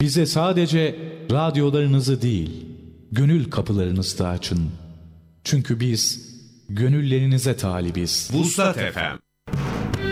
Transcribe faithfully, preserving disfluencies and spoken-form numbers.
Bize sadece radyolarınızı değil, gönül kapılarınızı da açın. Çünkü biz gönüllerinize talibiz. Vuslat F M